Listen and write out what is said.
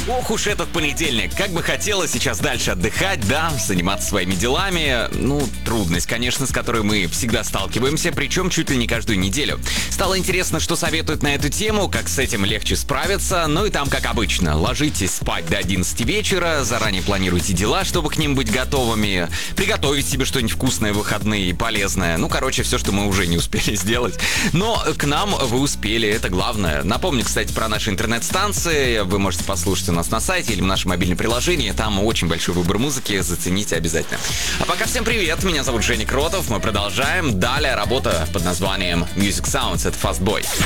Ох уж этот понедельник. Как бы хотелось сейчас дальше отдыхать, да, заниматься своими делами. Трудность, конечно, с которой мы всегда сталкиваемся, причем чуть ли не каждую неделю. Стало интересно, что советуют на эту тему, как с этим легче справиться. И там, как обычно, ложитесь спать до 11 вечера, заранее планируйте дела, чтобы к ним быть готовыми, приготовить себе что-нибудь вкусное в выходные и полезное. Все, что мы уже не успели сделать. Но к нам вы успели, это главное. Напомню, кстати, про наши интернет-станции. Вы можете послушать у нас на сайте или в нашем мобильном приложении. Там очень большой выбор музыки, зацените обязательно. А пока всем привет, меня зовут Женя Кротов. Мы продолжаем. Далее работа под названием Music Sounds, это Fast Boy.